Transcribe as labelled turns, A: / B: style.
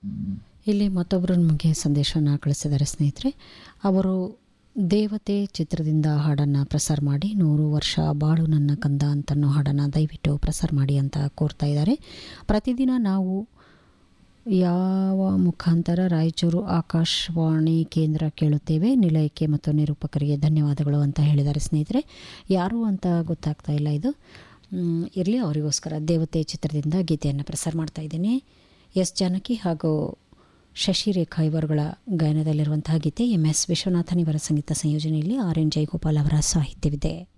A: ಇಲ್ಲಿ ಮತ್ತೊಬ್ಬರು ನಮಗೆ ಸಂದೇಶವನ್ನು ಕಳಿಸಿದ್ದಾರೆ ಸ್ನೇಹಿತರೆ. ಅವರು ದೇವತೆ ಚಿತ್ರದಿಂದ ಹಾಡನ್ನು ಪ್ರಸಾರ ಮಾಡಿ 100 ವರ್ಷ ಬಾಳು ನನ್ನ ಕಂದ ಅಂತನ್ನೋ ಹಾಡನ್ನು ದಯವಿಟ್ಟು ಪ್ರಸಾರ ಮಾಡಿ ಅಂತ ಕೋರ್ತಾ ಇದ್ದಾರೆ. ಪ್ರತಿದಿನ ನಾವು ಯಾವ ಮುಖಾಂತರ ರಾಯಚೂರು ಆಕಾಶವಾಣಿ ಕೇಂದ್ರ ಕೇಳುತ್ತೇವೆ. ನಿಲಯಕ್ಕೆ ಮತ್ತು ನಿರೂಪಕರಿಗೆ ಧನ್ಯವಾದಗಳು ಅಂತ ಹೇಳಿದ್ದಾರೆ ಸ್ನೇಹಿತರೆ. ಯಾರು ಅಂತ ಗೊತ್ತಾಗ್ತಾ ಇಲ್ಲ. ಇದು ಇರಲಿ, ಅವರಿಗೋಸ್ಕರ ದೇವತೆ ಚಿತ್ರದಿಂದ ಗೀತೆಯನ್ನು ಪ್ರಸಾರ ಮಾಡ್ತಾ ಇದ್ದೀನಿ. ಎಸ್ ಜಾನಕಿ ಹಾಗೂ ಶಶಿರೇಖಾ ಇವರುಗಳ ಗಾಯನದಲ್ಲಿರುವಂತಹ ಗೀತೆ. MS ವಿಶ್ವನಾಥನ್ ಇವರ ಸಂಗೀತ ಸಂಯೋಜನೆಯಲ್ಲಿ RN ಜಯಗೋಪಾಲ್ ಅವರ ಸಾಹಿತ್ಯವಿದೆ.